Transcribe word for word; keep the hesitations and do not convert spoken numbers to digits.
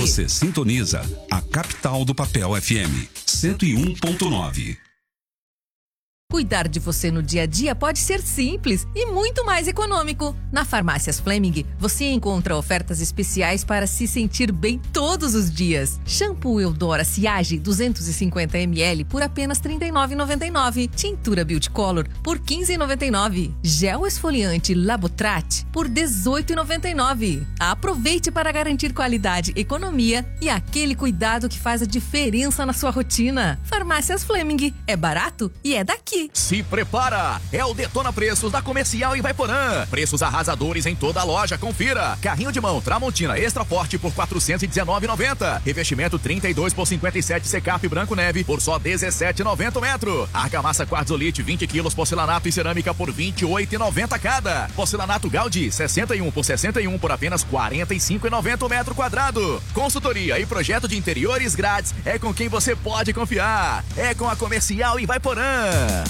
Você sintoniza a capital do papel F M, cento e um ponto nove. Cuidar de você no dia a dia pode ser simples e muito mais econômico. Na Farmácias Fleming, você encontra ofertas especiais para se sentir bem todos os dias. Shampoo Eudora Siage duzentos e cinquenta mililitros por apenas trinta e nove reais e noventa e nove centavos. Tintura Beauty Color por quinze reais e noventa e nove centavos. Gel esfoliante Labotrat por dezoito reais e noventa e nove centavos. Aproveite para garantir qualidade, economia e aquele cuidado que faz a diferença na sua rotina. Farmácias Fleming, é barato e é daqui. Se prepara! É o Detona Preços da Comercial em Vaiporã. Preços arrasadores em toda a loja, confira. Carrinho de mão Tramontina Extra Forte por quatrocentos e dezenove reais e noventa centavos. Revestimento trinta e dois por cinquenta e sete Secap Branco Neve por só dezessete reais e noventa centavos metro. Argamassa Quartzolite vinte quilos porcelanato e cerâmica por vinte e oito reais e noventa centavos cada. Porcelanato Gaudi sessenta e um por sessenta e um por apenas quarenta e cinco reais e noventa centavos metro quadrado. Consultoria e projeto de interiores grátis é com quem você pode confiar. É com a Comercial em Vaiporã.